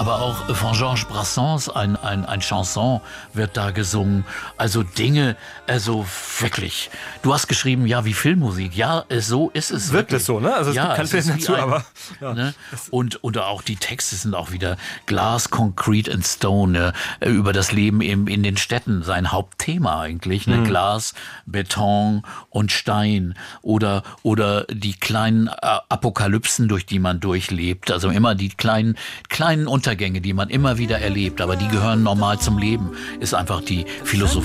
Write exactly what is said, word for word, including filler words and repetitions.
aber auch von Georges Brassens ein, ein, ein Chanson wird da gesungen. Also Dinge, also wirklich. Du hast geschrieben, ja, wie Filmmusik. Ja, so ist es. Wirkt wirklich. es so, ne? Also es ja, gibt kein Film dazu, ein, aber... Ja. Ne? Und, und auch die Texte sind auch wieder Glass, Concrete and Stone, ne? Über das Leben in, in den Städten, sein Hauptthema eigentlich. Ne? Mhm. Glas, Beton und Stein oder, oder die kleinen Apokalypsen, durch die man durchlebt. Also immer die kleinen, kleinen Untergänge, die man immer wieder erlebt, aber die gehören normal zum Leben, ist einfach die Philosophie.